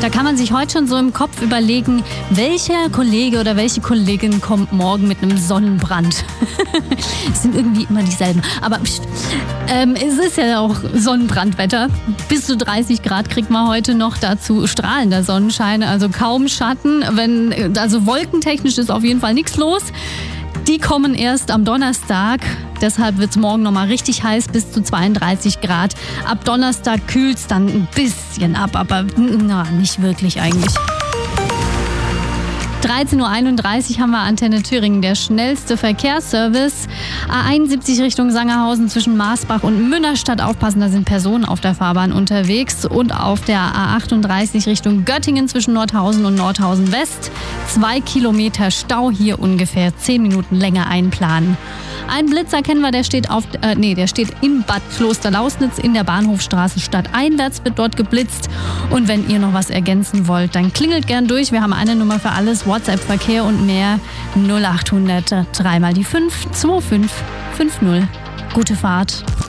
Da kann man sich heute schon so im Kopf überlegen, welcher Kollege oder welche Kollegin kommt morgen mit einem Sonnenbrand. Es sind irgendwie immer dieselben. Aber es ist ja auch Sonnenbrandwetter. Bis zu 30 Grad kriegt man heute noch, dazu strahlender Sonnenschein, also kaum Schatten. Also wolkentechnisch ist auf jeden Fall nichts los. Die kommen erst am Donnerstag. Deshalb wird es morgen nochmal richtig heiß, bis zu 32 Grad. Ab Donnerstag kühlt es dann ein bisschen ab, aber nicht wirklich eigentlich. 13.31 Uhr haben wir Antenne Thüringen, der schnellste Verkehrsservice. A71 Richtung Sangerhausen zwischen Marsbach und Münnerstadt. Aufpassen, da sind Personen auf der Fahrbahn unterwegs. Und auf der A38 Richtung Göttingen zwischen Nordhausen und Nordhausen West. 2 Kilometer Stau, hier ungefähr 10 Minuten länger einplanen. Ein Blitzer kennen wir, der steht in Bad Klosterlausnitz in der Bahnhofstraße stadteinwärts, wird dort geblitzt. Und wenn ihr noch was ergänzen wollt, dann klingelt gern durch. Wir haben eine Nummer für alles, WhatsApp, Verkehr und mehr. 0800 3 mal die 5 2550. Gute Fahrt.